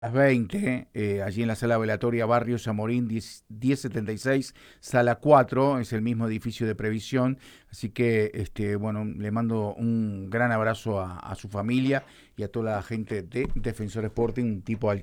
las 20, allí en la sala velatoria Barrio Zamorín 1076, sala 4, es el mismo edificio de previsión, así que bueno, le mando un gran abrazo a su familia y a toda la gente de Defensor Sporting, un tipo al